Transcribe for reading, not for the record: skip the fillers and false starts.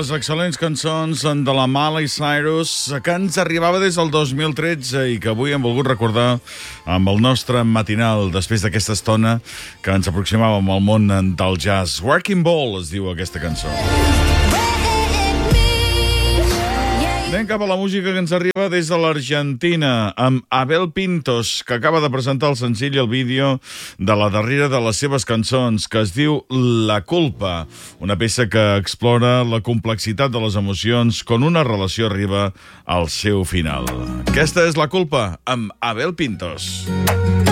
les excel·lents cançons de la Miley Cyrus que ens arribava des del 2013 i que avui hem volgut recordar amb el nostre matinal després d'aquesta estona que ens aproximàvem al món del jazz. Wrecking Ball es diu aquesta cançó. Anem cap a la música que ens arriba des de l'Argentina amb Abel Pintos, que acaba de presentar el senzill i el vídeo de la darrera de les seves cançons, que es diu La culpa, una peça que explora la complexitat de les emocions quan una relació arriba al seu final. Aquesta és La culpa amb Abel Pintos.